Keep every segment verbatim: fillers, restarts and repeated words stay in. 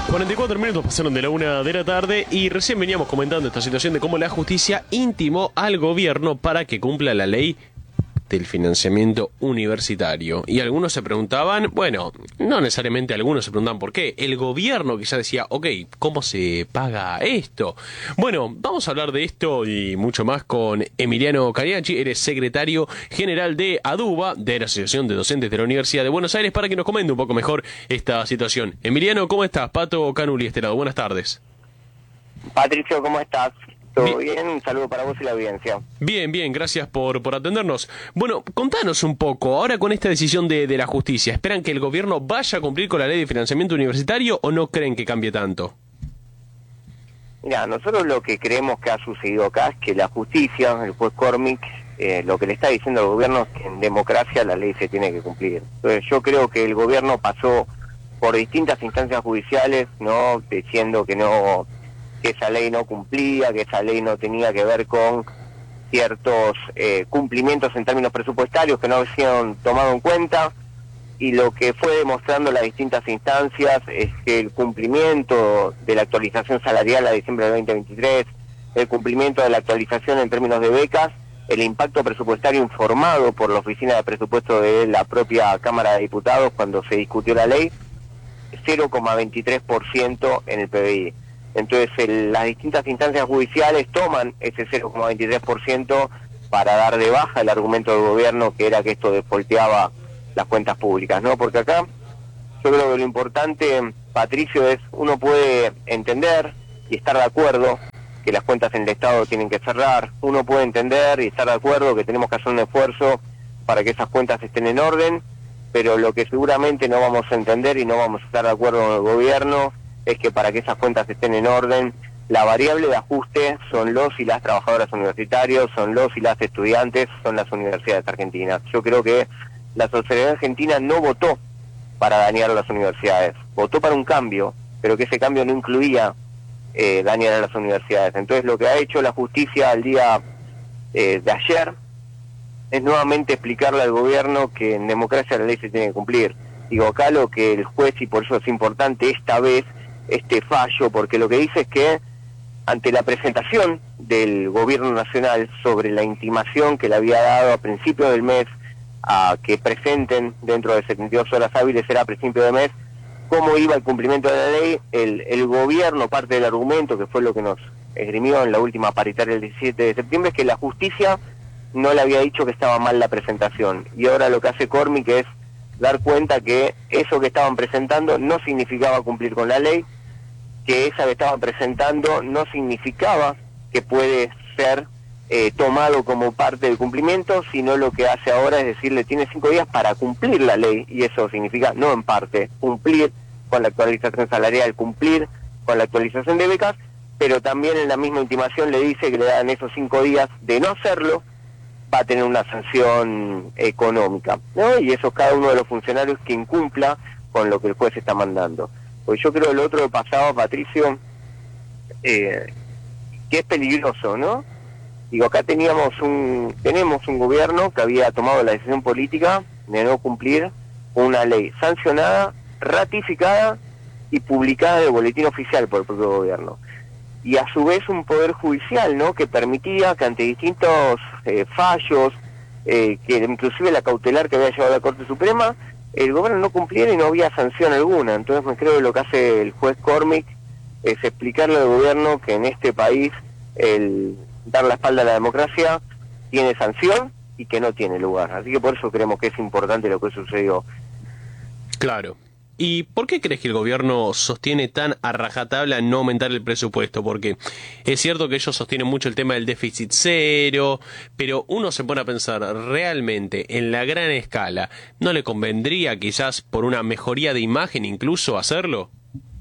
cuarenta y cuatro minutos pasaron de la una de la tarde y recién veníamos comentando esta situación de cómo la justicia intimó al gobierno para que cumpla la ley del financiamiento universitario. Y algunos se preguntaban, bueno, no necesariamente algunos se preguntaban por qué. El gobierno quizá decía, ok, ¿cómo se paga esto? Bueno, vamos a hablar de esto y mucho más con Emiliano Cariachi. Eres secretario general de ADUBA, de la Asociación de Docentes de la Universidad de Buenos Aires, para que nos comente un poco mejor esta situación. Emiliano, ¿cómo estás? Pato Canuli, este lado. Buenas tardes. Patricio, ¿cómo estás? ¿Todo bien? bien? Un saludo para vos y la audiencia. Bien, bien, gracias por, por atendernos. Bueno, contanos un poco, ahora con esta decisión de, de la justicia, ¿esperan que el gobierno vaya a cumplir con la ley de financiamiento universitario o no creen que cambie tanto? Mira, nosotros lo que creemos que ha sucedido acá es que la justicia, el juez Cormick, eh, lo que le está diciendo al gobierno es que en democracia la ley se tiene que cumplir. Entonces yo creo que el gobierno pasó por distintas instancias judiciales, ¿no?, diciendo que no... que esa ley no cumplía, que esa ley no tenía que ver con ciertos eh, cumplimientos en términos presupuestarios que no habían tomado en cuenta, y lo que fue demostrando las distintas instancias es que el cumplimiento de la actualización salarial a diciembre del veinte veintitrés, el cumplimiento de la actualización en términos de becas, el impacto presupuestario informado por la Oficina de Presupuesto de la propia Cámara de Diputados cuando se discutió la ley, cero coma veintitrés por ciento en el P B I. Entonces el, las distintas instancias judiciales toman ese cero coma veintitrés por ciento para dar de baja el argumento del gobierno, que era que esto defolteaba las cuentas públicas, ¿no? Porque acá yo creo que lo importante, Patricio, es uno puede entender y estar de acuerdo que las cuentas en el Estado tienen que cerrar, uno puede entender y estar de acuerdo que tenemos que hacer un esfuerzo para que esas cuentas estén en orden, pero lo que seguramente no vamos a entender y no vamos a estar de acuerdo con el gobierno es que para que esas cuentas estén en orden, la variable de ajuste son los y las trabajadoras universitarios, son los y las estudiantes, son las universidades argentinas. Yo creo que la sociedad argentina no votó para dañar a las universidades, votó para un cambio, pero que ese cambio no incluía eh, dañar a las universidades. Entonces lo que ha hecho la justicia al día eh, de ayer es nuevamente explicarle al gobierno que en democracia la ley se tiene que cumplir. Digo, acá lo que el juez, y por eso es importante esta vez este fallo, porque lo que dice es que ante la presentación del gobierno nacional sobre la intimación que le había dado a principios del mes a que presenten dentro de setenta y dos horas hábiles, era a principios de mes, cómo iba el cumplimiento de la ley, el, el gobierno, parte del argumento, que fue lo que nos esgrimió en la última paritaria el diecisiete de septiembre, es que la justicia no le había dicho que estaba mal la presentación, y ahora lo que hace Cormick es dar cuenta que eso que estaban presentando no significaba cumplir con la ley, que esa que estaban presentando no significaba que puede ser eh, tomado como parte del cumplimiento, sino lo que hace ahora es decirle, tiene cinco días para cumplir la ley, y eso significa, no en parte, cumplir con la actualización salarial, cumplir con la actualización de becas, pero también en la misma intimación le dice que le dan esos cinco días de no hacerlo, va a tener una sanción económica, ¿no? Y eso es cada uno de los funcionarios que incumpla con lo que el juez está mandando. Pues yo creo que lo otro que pasaba, Patricio, eh, que es peligroso, ¿no? Digo, acá teníamos un, tenemos un gobierno que había tomado la decisión política de no cumplir una ley sancionada, ratificada y publicada en el boletín oficial por el propio gobierno. Y a su vez un poder judicial, ¿no?, que permitía que ante distintos eh, fallos, eh, que inclusive la cautelar que había llevado la Corte Suprema, el gobierno no cumpliera y no había sanción alguna. Entonces me creo que lo que hace el juez Cormick es explicarle al gobierno que en este país el dar la espalda a la democracia tiene sanción y que no tiene lugar. Así que por eso creemos que es importante lo que sucedió. Claro. ¿Y por qué crees que el gobierno sostiene tan a rajatabla no aumentar el presupuesto? Porque es cierto que ellos sostienen mucho el tema del déficit cero, pero uno se pone a pensar, realmente, en la gran escala, ¿no le convendría quizás por una mejoría de imagen incluso hacerlo?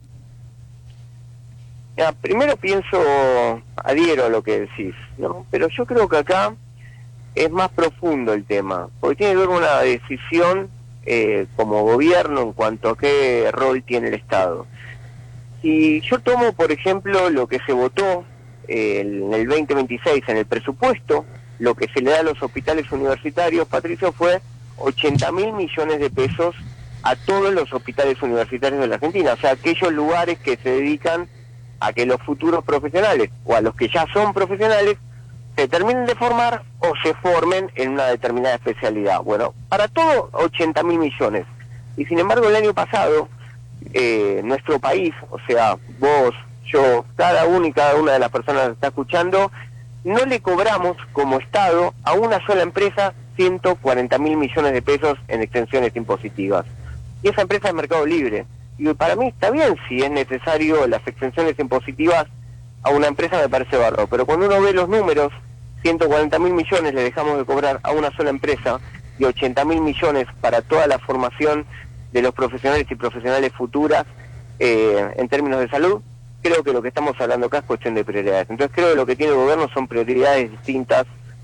Ya, primero pienso, adhiero a lo que decís, ¿no? Pero yo creo que acá es más profundo el tema, porque tiene que ver con una decisión Eh, como gobierno en cuanto a qué rol tiene el Estado. Si yo tomo, por ejemplo, lo que se votó eh, en el veinte veintiséis en el presupuesto, lo que se le da a los hospitales universitarios, Patricio, fue ochenta mil millones de pesos a todos los hospitales universitarios de la Argentina, o sea, aquellos lugares que se dedican a que los futuros profesionales, o a los que ya son profesionales, se terminen de formar o se formen en una determinada especialidad. Bueno, para todo ochenta mil millones. Y sin embargo el año pasado, eh, nuestro país, o sea, vos, yo, cada uno y cada una de las personas que está escuchando, no le cobramos como Estado a una sola empresa ciento cuarenta mil millones de pesos en exenciones impositivas. Y esa empresa es Mercado Libre. Y para mí está bien si es necesario las exenciones impositivas a una empresa, me parece bárbaro. Pero cuando uno ve los números, ciento cuarenta mil millones le dejamos de cobrar a una sola empresa y ochenta mil millones para toda la formación de los profesionales y profesionales futuras eh, en términos de salud, creo que lo que estamos hablando acá es cuestión de prioridades. Entonces creo que lo que tiene el gobierno son prioridades distintas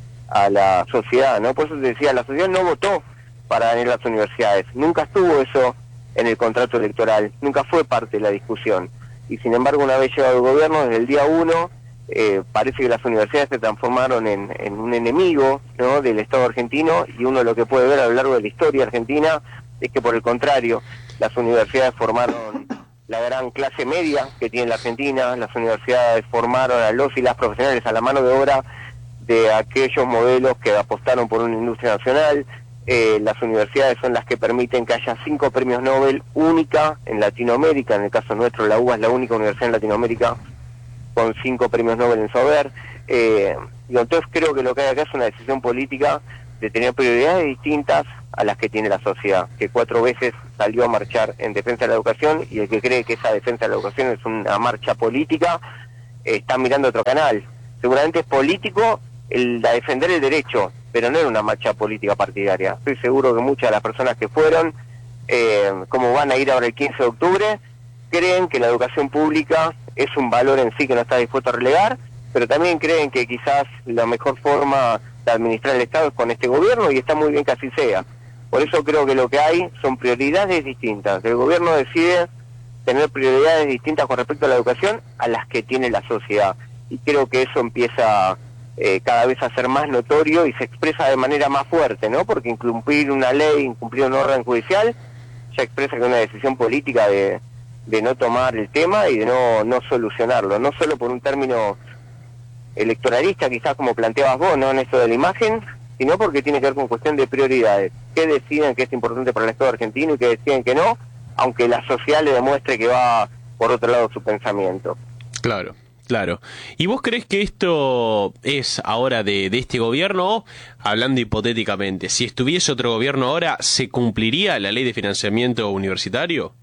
a la sociedad, ¿no? Por eso te decía, la sociedad no votó para ganar las universidades, nunca estuvo eso en el contrato electoral, nunca fue parte de la discusión. Y sin embargo, una vez llegado el gobierno, desde el día uno, eh, parece que las universidades se transformaron en, en un enemigo, ¿no?, del Estado argentino, y uno lo que puede ver a lo largo de la historia argentina es que, por el contrario, las universidades formaron la gran clase media que tiene la Argentina, las universidades formaron a los y las profesionales, a la mano de obra de aquellos modelos que apostaron por una industria nacional. Eh, las universidades son las que permiten que haya cinco premios Nobel, única en Latinoamérica. En el caso nuestro, la U B A es la única universidad en Latinoamérica con cinco premios Nobel en su haber. Eh, y entonces creo que lo que hay acá es una decisión política de tener prioridades distintas a las que tiene la sociedad, que cuatro veces salió a marchar en defensa de la educación, y el que cree que esa defensa de la educación es una marcha política, eh, está mirando otro canal. Seguramente es político el a defender el derecho, pero no era una marcha política partidaria. Estoy seguro que muchas de las personas que fueron, eh, como van a ir ahora el quince de octubre, creen que la educación pública es un valor en sí que no está dispuesto a relegar, pero también creen que quizás la mejor forma de administrar el Estado es con este gobierno, y está muy bien que así sea. Por eso creo que lo que hay son prioridades distintas. El gobierno decide tener prioridades distintas con respecto a la educación a las que tiene la sociedad. Y creo que eso empieza eh, cada vez a ser más notorio y se expresa de manera más fuerte, ¿no? Porque incumplir una ley, incumplir un orden judicial, ya expresa que es una decisión política de, de no tomar el tema y de no, no solucionarlo. No solo por un término electoralista, quizás como planteabas vos, ¿no?, en esto de la imagen, sino porque tiene que ver con cuestión de prioridades. ¿Qué deciden que es importante para el Estado argentino y qué deciden que no? Aunque la sociedad le demuestre que va por otro lado su pensamiento. Claro, claro. ¿Y vos creés que esto es ahora de, de este gobierno? Hablando hipotéticamente, si estuviese otro gobierno ahora, ¿se cumpliría la ley de financiamiento universitario?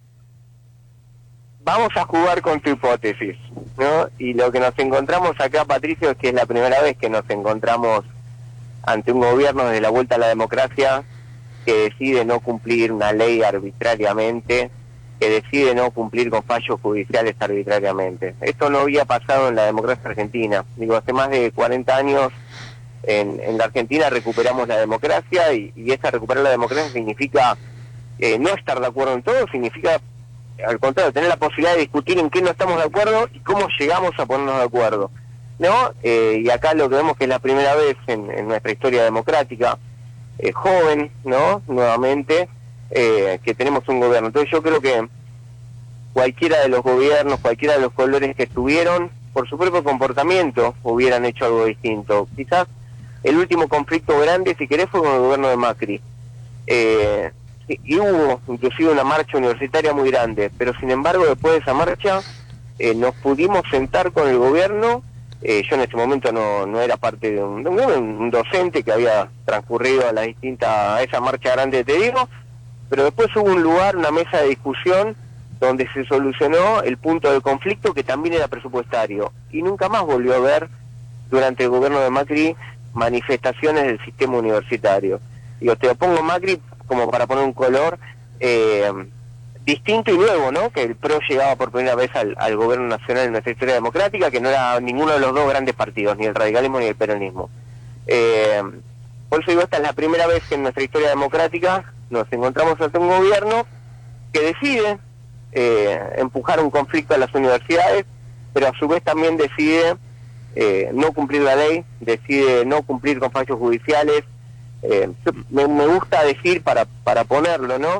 Vamos a jugar con tu hipótesis, ¿no? Y lo que nos encontramos acá, Patricio, es que es la primera vez que nos encontramos ante un gobierno desde la vuelta a la democracia que decide no cumplir una ley arbitrariamente, que decide no cumplir con fallos judiciales arbitrariamente. Esto no había pasado en la democracia argentina. Digo, hace más de cuarenta años en, en la Argentina recuperamos la democracia, y, y esa recuperar la democracia significa eh, no estar de acuerdo en todo, significa, al contrario, tener la posibilidad de discutir en qué no estamos de acuerdo y cómo llegamos a ponernos de acuerdo, ¿no? Eh, y acá lo que vemos que es la primera vez en, en nuestra historia democrática, eh, joven, ¿no?, nuevamente, eh, que tenemos un gobierno. Entonces yo creo que cualquiera de los gobiernos, cualquiera de los colores que estuvieron, por su propio comportamiento, hubieran hecho algo distinto. Quizás el último conflicto grande, si querés, fue con el gobierno de Macri. Eh, y hubo inclusive una marcha universitaria muy grande, pero sin embargo después de esa marcha eh, nos pudimos sentar con el gobierno. Eh, yo en ese momento no, no era parte de un, de un docente que había transcurrido a la distinta, a esa marcha grande, te digo, pero después hubo un lugar, una mesa de discusión donde se solucionó el punto del conflicto, que también era presupuestario, y nunca más volvió a haber durante el gobierno de Macri manifestaciones del sistema universitario. Digo, te lo pongo Macri como para poner un color eh, distinto y nuevo, ¿no?, que el P R O llegaba por primera vez al, al gobierno nacional en nuestra historia democrática, que no era ninguno de los dos grandes partidos, ni el radicalismo ni el peronismo. Eh, por eso digo, esta es la primera vez que en nuestra historia democrática nos encontramos ante un gobierno que decide eh, empujar un conflicto a las universidades, pero a su vez también decide eh, no cumplir la ley, decide no cumplir con fallos judiciales. Eh, me, me gusta decir, para, para ponerlo, ¿no?,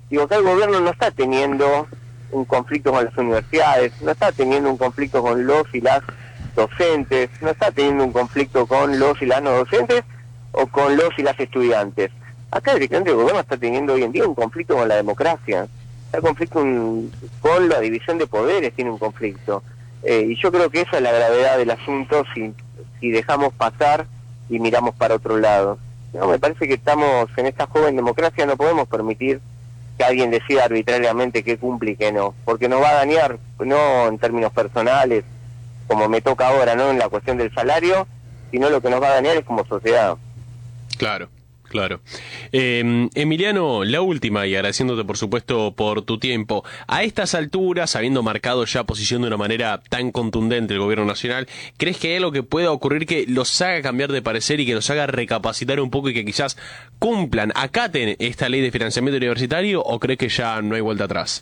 Digo, acá el gobierno no está teniendo un conflicto con las universidades, no está teniendo un conflicto con los y las docentes, no está teniendo un conflicto con los y las no docentes o con los y las estudiantes. Acá directamente el gobierno está teniendo hoy en día un conflicto con la democracia, está conflicto un, con la división de poderes, tiene un conflicto. Eh, y yo creo que esa es la gravedad del asunto si, si dejamos pasar y miramos para otro lado. No, me parece que estamos en esta joven democracia, no podemos permitir que alguien decida arbitrariamente qué cumple y qué no, porque nos va a dañar, no en términos personales, como me toca ahora, no en la cuestión del salario, sino lo que nos va a dañar es como sociedad. Claro. Claro. Eh, Emiliano, la última, y agradeciéndote por supuesto por tu tiempo. A estas alturas, habiendo marcado ya posición de una manera tan contundente el gobierno nacional, ¿crees que hay algo que pueda ocurrir que los haga cambiar de parecer y que los haga recapacitar un poco y que quizás cumplan, acaten esta ley de financiamiento universitario, o crees que ya no hay vuelta atrás?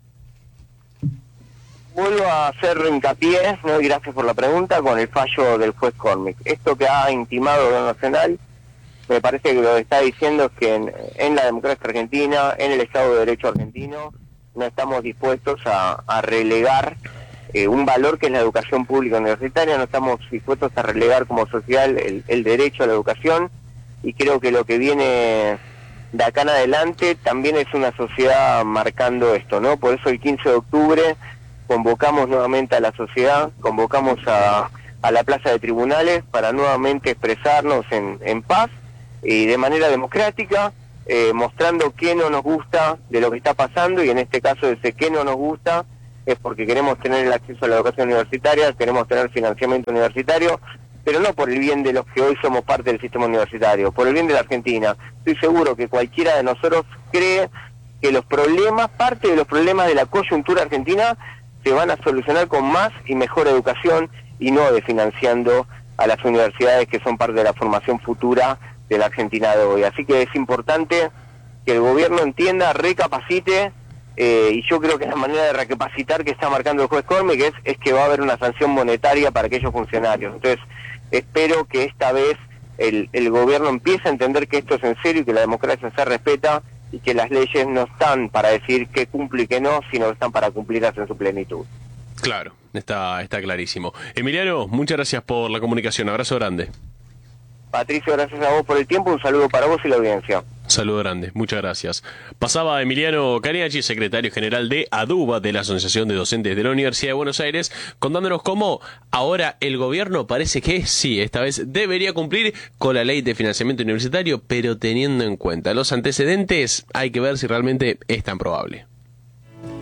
Vuelvo a hacer hincapié, ¿no? Y gracias por la pregunta, con el fallo del juez Cormick. Esto que ha intimado el gobierno nacional, me parece que lo que está diciendo es que en, en la democracia argentina, en el Estado de Derecho argentino, no estamos dispuestos a, a relegar eh, un valor que es la educación pública universitaria, no estamos dispuestos a relegar como sociedad el, el derecho a la educación, y creo que lo que viene de acá en adelante también es una sociedad marcando esto, ¿no? Por eso el quince de octubre convocamos nuevamente a la sociedad, convocamos a, a la plaza de tribunales para nuevamente expresarnos en, en paz y de manera democrática, eh, mostrando qué no nos gusta de lo que está pasando, y en este caso ese qué no nos gusta es porque queremos tener el acceso a la educación universitaria, queremos tener financiamiento universitario, pero no por el bien de los que hoy somos parte del sistema universitario, por el bien de la Argentina. Estoy seguro que cualquiera de nosotros cree que los problemas, parte de los problemas de la coyuntura argentina, se van a solucionar con más y mejor educación y no desfinanciando a las universidades que son parte de la formación futura de la Argentina de hoy. Así que es importante que el gobierno entienda, recapacite, eh, y yo creo que la manera de recapacitar que está marcando el juez Cormick es, es que va a haber una sanción monetaria para aquellos funcionarios. Entonces, espero que esta vez el, el gobierno empiece a entender que esto es en serio y que la democracia se respeta y que las leyes no están para decir qué cumple y qué no, sino que están para cumplirlas en su plenitud. Claro, está, está clarísimo. Emiliano, muchas gracias por la comunicación. Abrazo grande. Patricio, gracias a vos por el tiempo, un saludo para vos y la audiencia. Saludo grande, muchas gracias. Pasaba Emiliano Cariachi, secretario general de ADUBA, de la Asociación de Docentes de la Universidad de Buenos Aires, contándonos cómo ahora el gobierno parece que sí, esta vez debería cumplir con la ley de financiamiento universitario, pero teniendo en cuenta los antecedentes, hay que ver si realmente es tan probable.